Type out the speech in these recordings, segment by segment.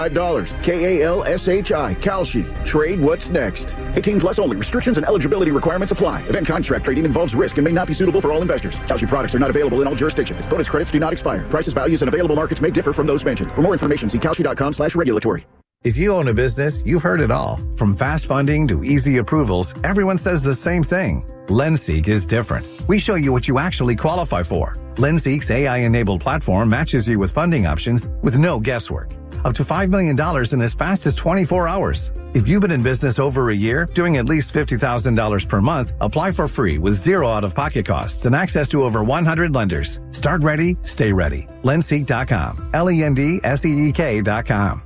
$5. KALSHI. Kalshi. Trade what's next. 18 plus only. Restrictions and eligibility requirements apply. Event contract trading involves risk and may not be suitable for all investors. Kalshi products are not available in all jurisdictions. Bonus credits do not expire. Prices, values, and available markets may differ from those mentioned. For more information, see kalshi.com/regulatory. If you own a business, you've heard it all. From fast funding to easy approvals, everyone says the same thing. LendSeek is different. We show you what you actually qualify for. LendSeek's AI-enabled platform matches you with funding options with no guesswork. Up to $5 million in as fast as 24 hours. If you've been in business over a year, doing at least $50,000 per month, apply for free with zero out-of-pocket costs and access to over 100 lenders. Start ready, stay ready. LendSeek.com. LendSeek.com.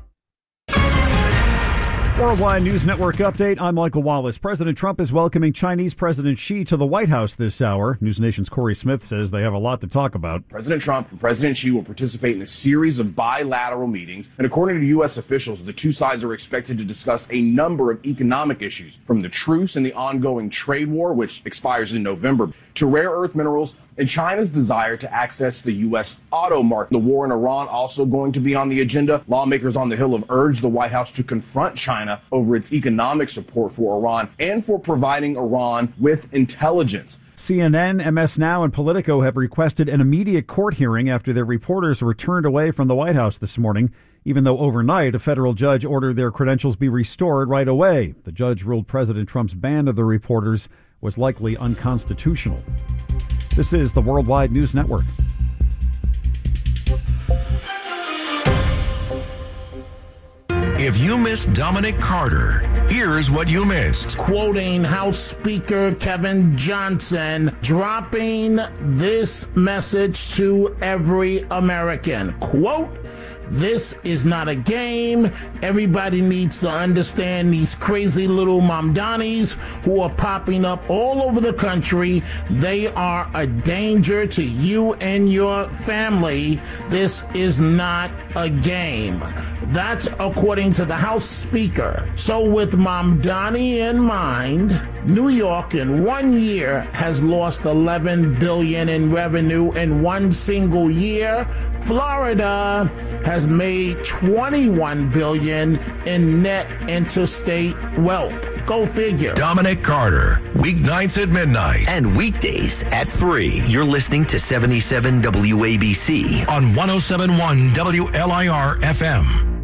Worldwide News Network update. I'm Michael Wallace. President Trump is welcoming Chinese President Xi to the White House this hour. News Nation's Corey Smith says they have a lot to talk about. President Trump and President Xi will participate in a series of bilateral meetings. And according to U.S. officials, the two sides are expected to discuss a number of economic issues, from the truce and the ongoing trade war, which expires in November, to rare earth minerals and China's desire to access the U.S. auto market. The war in Iran also going to be on the agenda. Lawmakers on the Hill have urged the White House to confront China over its economic support for Iran and for providing Iran with intelligence. CNN, MS Now, and Politico have requested an immediate court hearing after their reporters were turned away from the White House this morning, even though overnight a federal judge ordered their credentials be restored right away. The judge ruled President Trump's ban of the reporters was likely unconstitutional. This is the Worldwide News Network. If you missed Dominic Carter, here's what you missed. Quoting House Speaker Kevin Johnson, dropping this message to every American. Quote, "This is not a game. Everybody needs to understand these crazy little Mamdanis who are popping up all over the country. They are a danger to you and your family. This is not a game." That's according to the House Speaker. So with Mamdani in mind, New York in 1 year has lost $11 billion in revenue in one single year. Florida has made $21 billion in net interstate wealth. Go figure. Dominic Carter, weeknights at midnight. And weekdays at 3. You're listening to 77 WABC. On 107.1 WLIR FM.